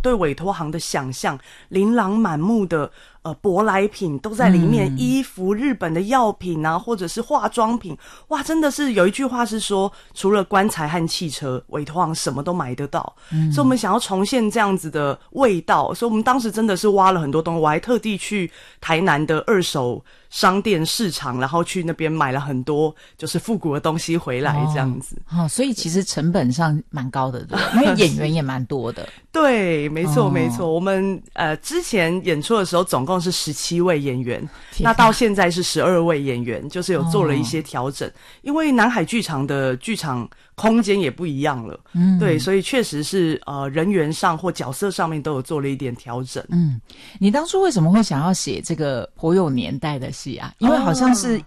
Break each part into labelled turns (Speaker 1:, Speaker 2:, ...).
Speaker 1: 对委托行的想象，琳琅满目的舶来品都在里面，衣服、日本的药品啊，或者是化妆品，哇，真的是有一句话是说，除了棺材和汽车，委托行什么都买得到。所以我们想要重现这样子的味道，所以我们当时真的是挖了很多东西，我还特地去台南的二手商店市场，然后去那边买了很多就是复古的东西回来这样子。
Speaker 2: 所以其实成本上蛮高的，对吧？因为演员也蛮多的。
Speaker 1: 对，没错没错。我们之前演出的时候总共是17位演员，那到现在是12位演员，就是有做了一些调整。因为南海剧场的剧场空间也不一样了，对，所以确实是人员上或角色上面都有做了一点调整。
Speaker 2: 你当初为什么会想要写这个颇有年代的戏啊？因为好像是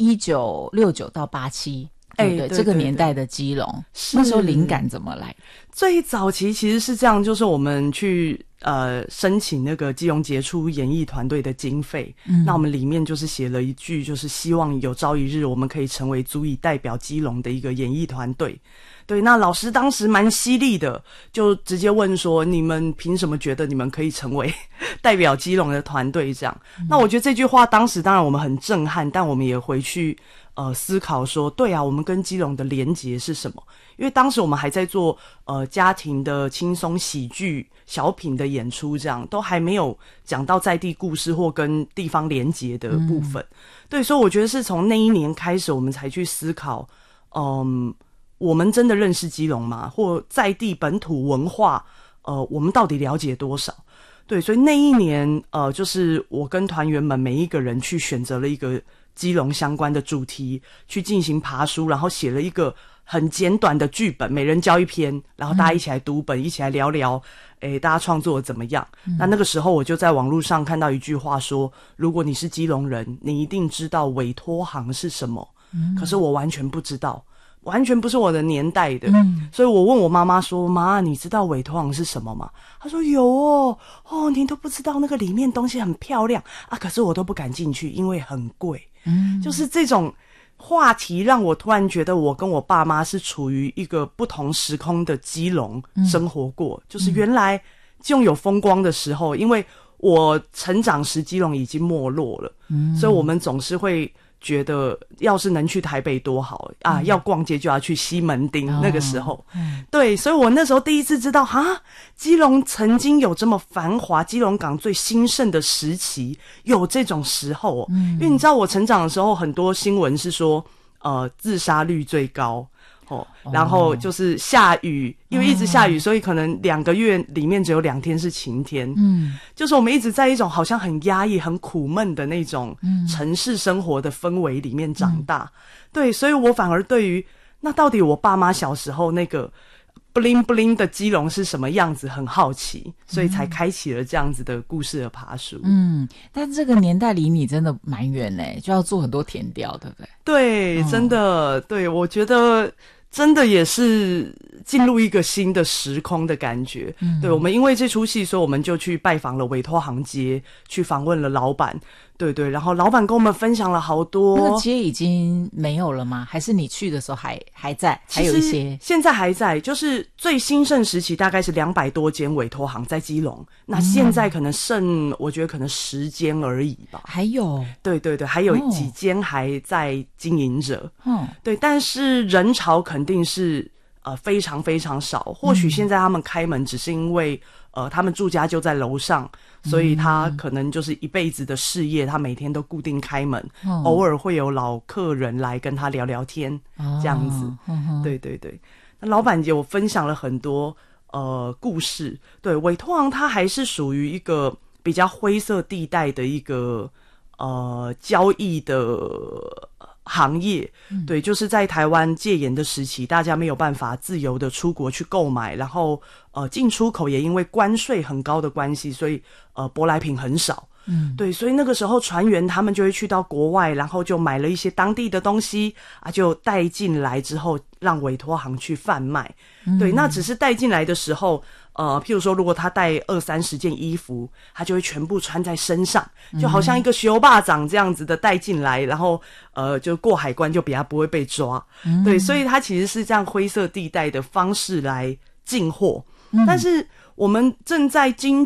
Speaker 2: 1969到87。对，这个年代的基隆，那时候灵感怎么来？
Speaker 1: 最早期其实是这样，就是我们去申请那个基隆杰出演艺团队的经费，那我们里面就是写了一句，就是希望有朝一日我们可以成为足以代表基隆的一个演艺团队。对，那老师当时蛮犀利的，就直接问说，你们凭什么觉得你们可以成为代表基隆的团队这样？那我觉得这句话当时当然我们很震撼，但我们也回去思考说，对啊，我们跟基隆的连结是什么？因为当时我们还在做家庭的轻松喜剧小品的演出，这样都还没有讲到在地故事或跟地方连结的部分。对，所以我觉得是从那一年开始，我们才去思考，我们真的认识基隆吗？或在地本土文化，我们到底了解多少？对，所以那一年，就是我跟团员们每一个人去选择了一个基隆相关的主题，去进行爬书，然后写了一个很简短的剧本，每人交一篇，然后大家一起来读本，一起来聊聊，大家创作的怎么样？那个时候我就在网络上看到一句话说，如果你是基隆人，你一定知道委托行是什么。可是我完全不知道。完全不是我的年代的，所以我问我妈妈说，妈，你知道委托行是什么吗？她说有哦，你都不知道，那个里面东西很漂亮啊，可是我都不敢进去，因为很贵。就是这种话题让我突然觉得我跟我爸妈是处于一个不同时空的基隆生活过，就是原来基隆有风光的时候，因为我成长时基隆已经没落了，所以我们总是会觉得要是能去台北多好啊！要逛街就要去西门町，那个时候，对，所以我那时候第一次知道，基隆曾经有这么繁华，基隆港最兴盛的时期，有这种时候哦。因为你知道我成长的时候，很多新闻是说，自杀率最高。然后就是下雨，因为一直下雨，所以可能2个月里面只有2天是晴天。就是我们一直在一种好像很压抑、很苦闷的那种城市生活的氛围里面长大。对，所以我反而对于那到底我爸妈小时候那个bling bling 的基隆是什么样子很好奇，所以才开启了这样子的故事的爬梳。
Speaker 2: 但这个年代离你真的蛮远耶，就要做很多田调，对不对？
Speaker 1: 对，真的，对，我觉得真的也是进入一个新的时空的感觉。对，我们因为这出戏，所以我们就去拜访了委托行街，去访问了老板。对，然后老板跟我们分享了好多。
Speaker 2: 那个街已经没有了吗？还是你去的时候还在？还有一些
Speaker 1: 现在还在，就是最兴盛时期大概是200多间委托行在基隆，那现在可能剩我觉得可能10间而已吧。
Speaker 2: 还有，
Speaker 1: 对，还有几间还在经营着。对，但是人潮肯定是非常非常少。或许现在他们开门只是因为他们住家就在楼上，所以他可能就是一辈子的事业，他每天都固定开门，偶尔会有老客人来跟他聊聊天，这样子。对，那老板有分享了很多故事。对，委托行它还是属于一个比较灰色地带的一个交易的行业。对，就是在台湾戒严的时期，大家没有办法自由的出国去购买，然后进出口也因为关税很高的关系，所以舶来品很少。对，所以那个时候船员他们就会去到国外，然后就买了一些当地的东西啊，就带进来之后让委托行去贩卖。对，那只是带进来的时候譬如说如果他带20-30件衣服，他就会全部穿在身上，就好像一个修霸掌这样子的带进来，然后就过海关就比较不会被抓。对，所以他其实是这样灰色地带的方式来进货。但是我们正在